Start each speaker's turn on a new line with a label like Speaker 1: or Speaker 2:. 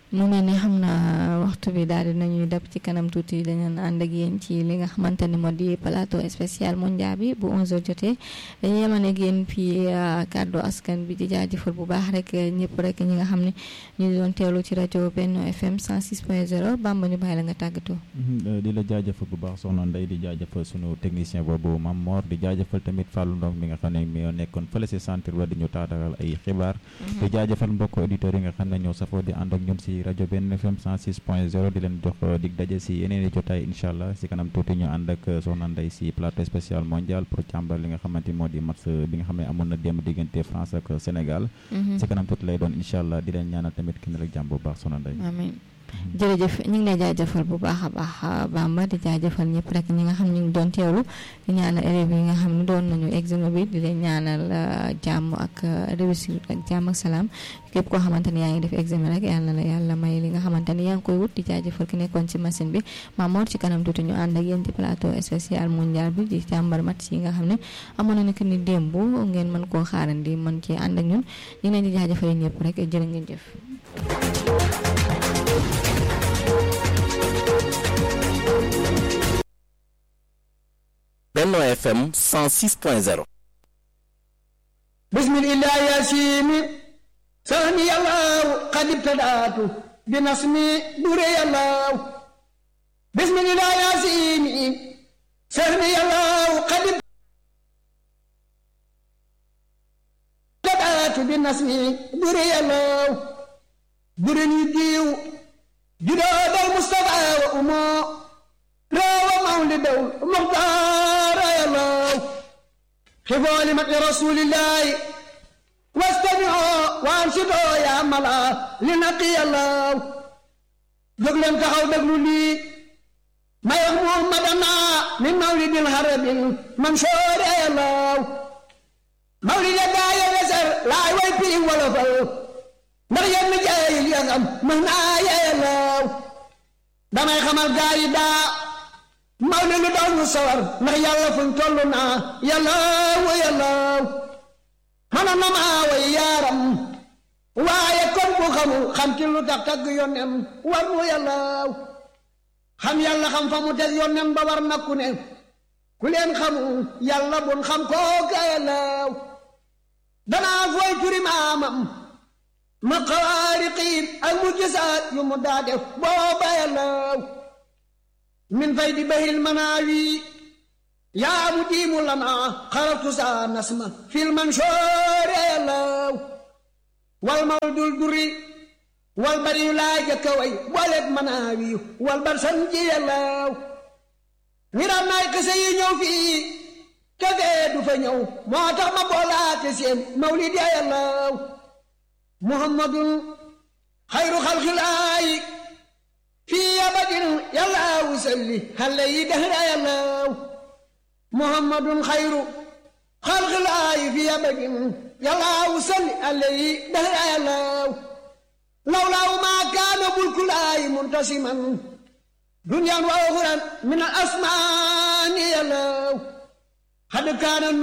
Speaker 1: mu mel ni xam na waxtu bi daal di nañuy dab ci kanam tuuti dañu ànd ak yéen ci li nga xamante ni moo di plateau spécial mondial bi bu 11h jotee dañuy yemane ak yéen fii kàddu askan bi di jaajëfal bu baax rek ñëpp rek ñi nga xam ne ñu doon teewlu ci rajo Benno FM 106.0 Bamba ñu bàyyi la nga tàggatoo.
Speaker 2: di la jaajëfal bu baax soxna Ndeye di jaajëfal sunu technicien boobu Mame Mor di jaajëfal tamit Fallou Ndong mi nga xam ne mi nekkoon fële si centre ba di ñu taatagal ay xibaar. di jaajëfal mbokk auditeurs yi nga xam ne ñoo safoo di ànd ak ñun si rajo Benno FM 106.0 di leen jox dig daje si yeneen i jotaay incha allah si kanam tuuti ñu ànd ak soxna Ndeye si plateau spécial mondial pour càmbar li nga xamante moo di match bi nga xam ne amoon na démb diggante France ak Sénégal. si kanam tuuti lay doon incha allah di leen ñaanal tamit kenn rek jàmm bu baax soxna Ndeye.
Speaker 1: amiin jërëjëf ñu ngi lay jaajëfal bu baax a baax Bamba di jaajëfal ñëpp rek ñi nga xam ñu ngi doon teewlu di ñaanal élèves yi nga xam ne doon nañu examen bi di leen ñaanal jàmm ak réussite ak jàmm ak salaam képp koo xamante ni yaa ngi def examen rek yàlla na la yàlla may li nga xamante ni yaa ngi koy wut di jaajëfal ki nekkoon ci machine bi Mamour ci kanam tuuti ñu ànd ak yéen ci plateau spécial mondial bi di càmbar match yi nga xam ne amoon na nekk ni démb ngeen mën koo xaarandi mën ci ànd ak ñun ñu leen di jaajëfal ñëpp rek jërë ngeen jëf.
Speaker 3: Benno FM 106.0
Speaker 4: bismillah yasimi sani yallahu qad ibtadatu binasmi dure yallahu bismillah yasimi sani yallahu qad ibtadatu binasmi dure yallahu dure ni diw judal mustafa wa umo rawa mawlidaw mukhtar yallahu خفوا لمدح رسول الله واستمعوا وانشدوا يا ملا لنقي الله جغلن تخاو دغلو لي ما محمدنا من مولد الحرب منشور يا الله مولد داي وسر لا ويبي ولا فل مريم جاي يغم منا يا الله damay xamal gaay da mawle lu daw ñu sawar ndax yàlla fuñ tollu naa yàlla wa yàlla xana na maa way yaaram waaye kon bu xamul xam ci lu tax tagg yónnem war mu yàlla xam yàlla xam fa mu teg yónnem ba war na ku ne ku leen xamul yàlla bun xam kooka yàlla danaa fooy turi maamam maqaariqiin ak mujjisaat yu mu daa def booba yàlla من فيد به المناوي يا مديم لنا خرجت سا نسمة في المنشور يا الله والمولد الدري والبري لا يكوي ولد مناوي والبرسنجي يا الله نيران نايك سينيو في كفيد فنيو موتا ما بولات سيم مولد يا الله محمد خير خلق الله في أبد يلا وسلي هل يدهر يا الله محمد خير خلق الله في أبد يلا وسلي هل يدهر يا الله لولا ما كان ملك الله منتسما دنيا وأخرى من الأسمان يا الله قد كان